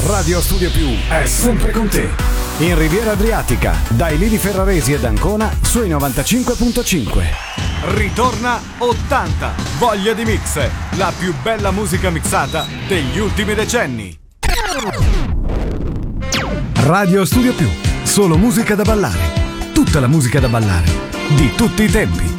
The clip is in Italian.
Radio Studio Più è sempre con te. In Riviera Adriatica, dai Lili Ferraresi ed Ancona sui 95.5. Ritorna 80, voglia di mix, la più bella musica mixata degli ultimi decenni. Radio Studio Più, solo musica da ballare. Tutta la musica da ballare, di tutti i tempi.